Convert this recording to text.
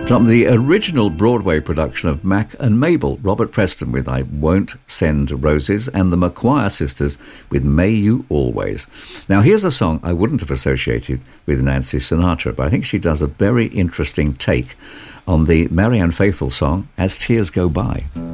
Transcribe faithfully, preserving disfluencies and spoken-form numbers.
From the original Broadway production of Mac and Mabel, Robert Preston with I Won't Send Roses, and the McGuire Sisters with May You Always. Now here's a song I wouldn't have associated with Nancy Sinatra, but I think she does a very interesting take on the Marianne Faithfull song As Tears Go By.